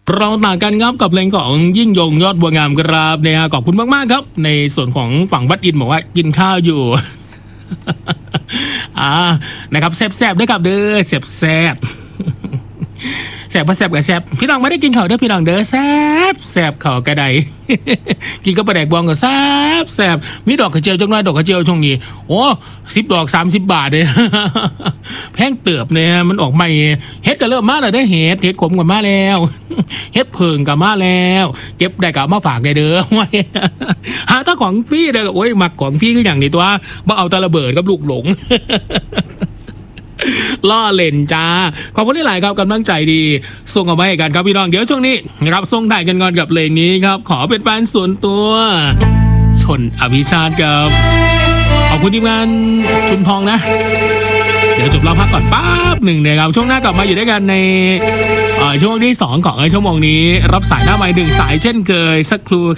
เราต่างกันครับกับเพลงของยิ่งยงยอดบัวงามครับเนี่ยขอบคุณมากๆครับในส่วนของฝั่งวัดอินบอกว่ากินข้าวอยู่ นะครับแซ่บๆด้วยครับเด้อแซ่บแซ่บแซ่บกับแซ่บพี่น้องไม่ได้กินข้าวเด้อพี่น้องเด้อแซ่บข้าวกระได กินก็ปลาแดกบองกับแซ่บมีดอกกระเจียวจังน้อยดอกกระเจียวช่วงนี้โอ้10 ดอก30 บาทเลย แพงเติบเนี่ยมันออกใหม่เฮ็ดก็เริ่มมาแล้วได้เฮ็ดขมกันมาแล้ว เฮ็ดเพิงกับมาแล้วเก็บได้กับมาฝากได้เด้อ ไว้ หาถ้าของพี่เด้อโอ้ยมักของพี่ก็อย่างนี้ตัวบ่เอาตะระเบิดกับลูกหลง ล่อเล่นจ้าขอบคุณที่หลายครับกำลังใจดีส่งออกมาให้กันครับพี่น้องเดี๋ยวช่วงนี้นะครับส่งได้กันก่อนกับเพลงนี้ครับขอเป็นแฟนส่วนตัวชนอภิชาติครับขอบคุณทีมงานชุมทองนะเดี๋ยวจบเราพักก่อนป๊บหนึ่งนะครับช่วงหน้ากลับมาอยู่ด้วยกันในช่วงที่2ของชั่วโมงนี้รับสายหน้าไมค์1 สายเช่นเคยสักครู่